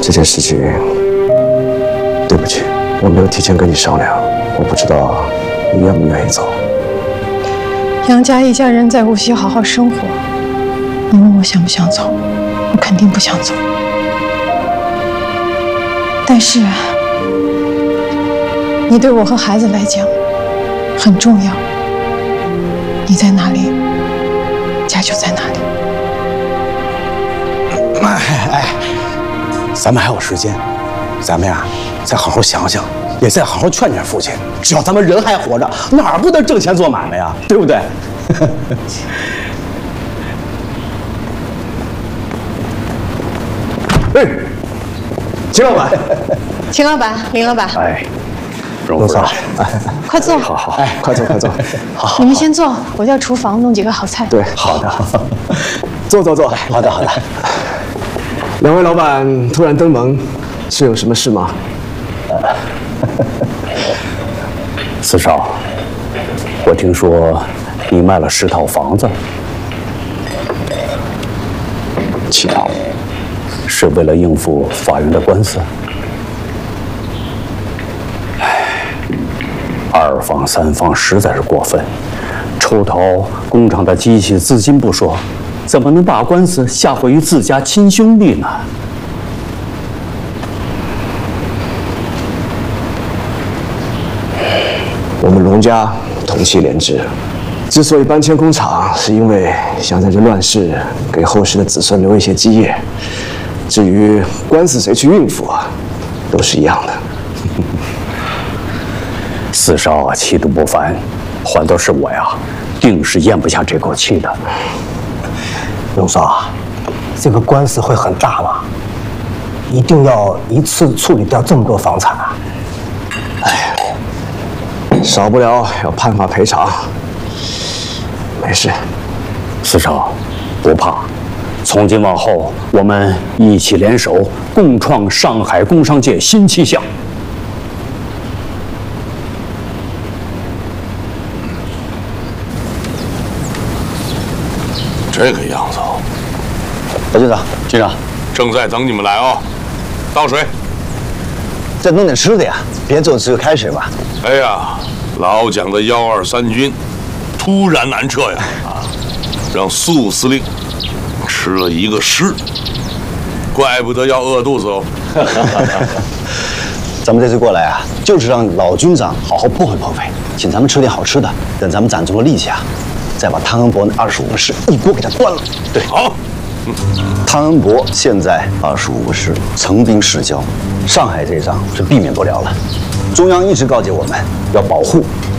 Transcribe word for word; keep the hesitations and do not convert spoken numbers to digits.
这件事情，对不起，我没有提前跟你商量，我不知道你愿不愿意走。 杨家一家人在无锡好好生活，你问我想不想走，我肯定不想走。但是，你对我和孩子来讲很重要。你在哪里，家就在哪里。 哎哎，咱们还有时间，咱们呀再好好想想，也再好好劝劝父亲。只要咱们人还活着，哪儿不能挣钱做买卖呀？对不对？哎，秦老板， 秦老板，林老板， 哎， 荣嫂， 快坐。 好好，哎，快坐快坐，好好。 你们先坐，我到厨房弄几个好菜。 对，好的，坐坐坐。 好的好的。 两位老板突然登门，是有什么事吗？ 四少，我听说你卖了十套房子， 七套， 是为了应付法院的官司？唉，二房三房实在是过分，抽逃工厂的机器资金不说，怎么能把官司下回于自家亲兄弟呢？ 我们荣家同气连枝，之所以搬迁工厂，是因为想在这乱世给后世的子孙留一些基业。至于官司谁去应付啊，都是一样的。 四少气度不凡，换做是我呀，定是咽不下这口气的。 荣嫂，这个官司会很大吗？一定要一次处理掉这么多房产啊？ 哎，少不了要判罚赔偿。没事， 四少，不怕。从今往后，我们一起联手，共创上海工商界新气象。 这个样子， 白局长， 局长， 正在等你们来啊！倒水， 再弄点吃的呀，别就只有开水吧。 哎呀，老蒋的幺二三军突然南撤呀，啊，让苏司令吃了一个屎，怪不得要饿肚子哦。 咱们这次过来啊，就是让老军长好好破费破费，请咱们吃点好吃的，等咱们攒足了力气啊，再把汤恩伯那二十五个师一锅给他端了。对， 好。 汤恩伯现在二十五个师成兵势交，上海这一仗是避免不了了。中央一直告诫我们要保护